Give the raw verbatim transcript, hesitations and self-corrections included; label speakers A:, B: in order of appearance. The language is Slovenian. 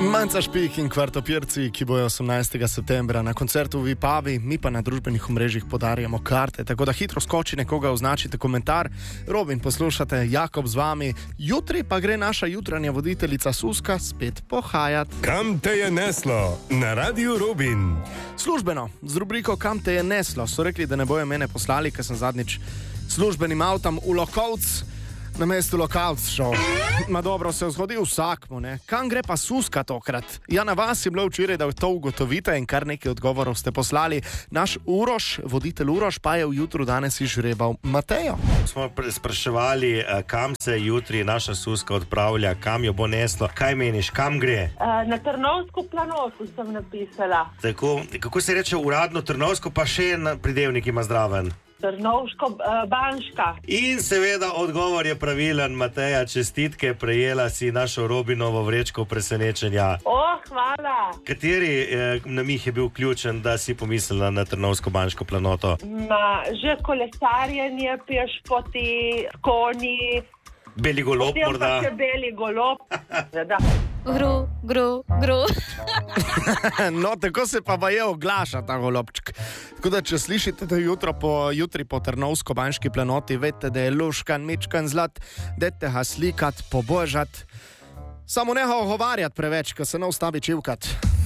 A: Manca Špik in Kvartopirci, ki bojo osemnajstega septembra na koncertu v Vipavi, mi pa na družbenih omrežjih podarjamo karte, tako da hitro skoči nekoga, označite komentar. Robin, poslušate, Jakob z vami. Jutri pa gre naša jutranja voditeljica Suska spet pohajat.
B: Kam te je neslo? Na Radiu Robin.
A: Službeno, z rubriko Kam te je neslo, so rekli, da ne bojo mene poslali, ker sem zadnjič službenim avtom v Lokovc na mestu Lokalc šel. Ma dobro, se je zgodil vsakmu, ne? Kam gre pa Suska tokrat? Ja, na vas je bilo včeraj, da to ugotovite in kar nekaj odgovorov ste poslali. Naš Uroš, voditelj Uroš, pa je v jutru danes izžrebal Matejo.
C: Smo spraševali, kam se jutri naša Suska odpravlja, kam jo bo neslo. Kaj meniš, kam gre?
D: Na Trnovsko planoto sem napisala.
C: Tako, kako se reče uradno Trnovsko, pa še en pridevnik ima zdraven?
D: Trnovsko uh, Banška.
C: In seveda odgovor je pravilen, Mateja, čestitke, prejela si našo Robinovo vrečko presenečenja.
D: O, hvala.
C: Kateri eh, namih je bil ključen, da si pomislila na Trnovsko Banško planoto?
D: Ma, že kolesarjenje, pešpoti, konji.
C: Beli golob
D: Potem
C: morda?
D: Pa še beli golob.
E: Gru, gru, gru.
A: No, tako se pa baje oglaša ta golobček. Tako da, če slišite, da jutro po, jutri po Trnovsko-Banški planoti, veste, da je luškan, mičkan zlat, dajte ga slikat, pobožat. Samo neha ogovarjati preveč, ko se ne ustavi čivkat.